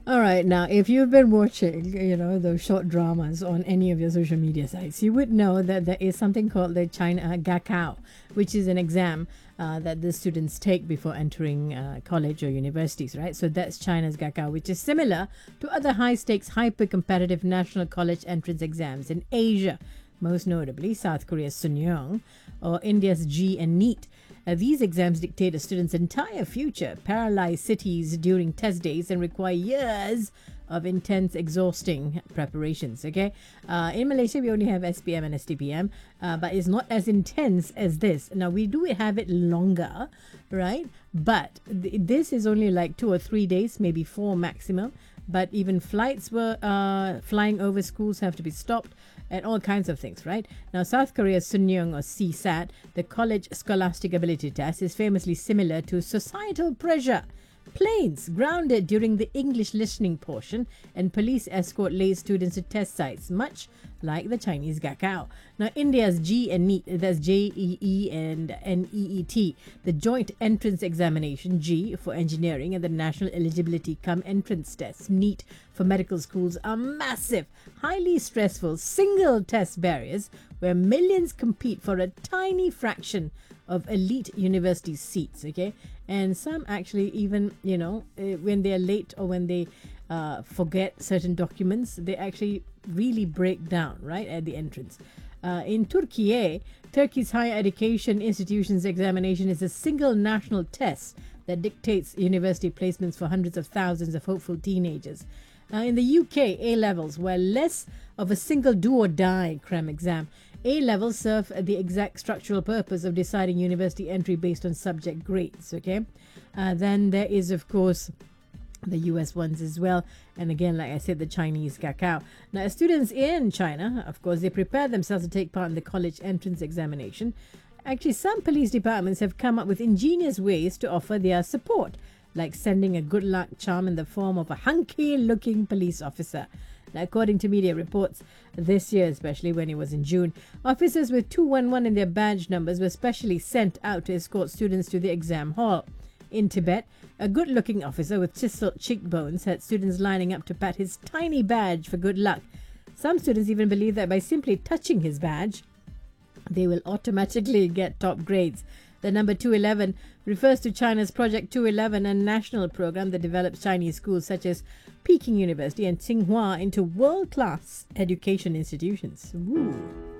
All right, now if you've been watching, those short dramas on any of your social media sites, you would know that there is something called the China Gakao, which is an exam that the students take before entering college or universities, right? So that's China's Gakao, which is similar to other high stakes, hyper competitive national college entrance exams in Asia, most notably South Korea's Sunyong or India's G and NEET. These exams dictate a student's entire future, paralyze cities during test days, and require years of intense, exhausting preparations. Okay, in Malaysia we only have SPM and STPM, but it's not as intense as this. Now we do have it longer, right? But this is only like 2 or 3 days, maybe 4 maximum. But even flights were flying over schools have to be stopped and all kinds of things, right? Now, South Korea's Sunyong or CSAT, the College Scholastic Ability Test, is famously similar to societal pressure. Planes grounded during the English listening portion, and police escort lay students to test sites, much like the Chinese Gakao. Now, India's G and NEET, that's JEE and NEET, the Joint Entrance Examination, G for engineering, and the National Eligibility Cum Entrance Test, NEET for medical schools, are massive, highly stressful, single test barriers where millions compete for a tiny fraction of elite university seats. Okay, and some actually even when they're late or when they forget certain documents, they actually really break down right at the entrance. In Turkey's higher education institutions examination is a single national test that dictates university placements for hundreds of thousands of hopeful teenagers. In the UK, A levels were less of a single do or die cram exam. A levels serve the exact structural purpose of deciding university entry based on subject grades. Okay, then there is, of course, the US ones as well, and again, like I said, the Chinese Gakao. Now, students in China, of course, they prepare themselves to take part in the college entrance examination. Actually, some police departments have come up with ingenious ways to offer their support, like sending a good luck charm in the form of a hunky looking police officer. Now, according to media reports, this year, especially when it was in June, officers with 211 in their badge numbers were specially sent out to escort students to the exam hall. In Tibet, a good-looking officer with chiseled cheekbones had students lining up to pat his tiny badge for good luck. Some students even believe that by simply touching his badge, they will automatically get top grades. The number 211 refers to China's Project 211, a national program that develops Chinese schools such as Peking University and Tsinghua into world-class education institutions. Ooh.